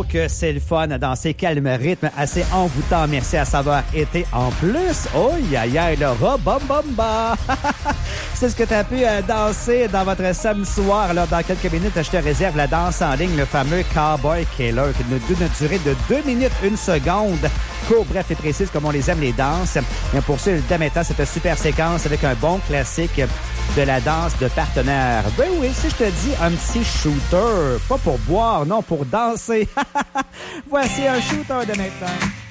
Oh, que c'est le fun à danser. Calme rythme, assez envoûtant. Merci à savoir été en plus. Oh, aïe, le Robomba. C'est ce que tu as pu danser dans votre samedi soir. Alors, dans quelques minutes, je te réserve la danse en ligne, le fameux Cowboy Killer, qui d'une durée de 2 minutes, 1 seconde. Court, bref et précise, comme on les aime, les danses. Et pour ça, dès maintenant, cette super séquence avec un bon classique de la danse de partenaire. Ben oui, si je te dis un petit shooter, pas pour boire, non, pour danser. Voici un shooter de maintenant.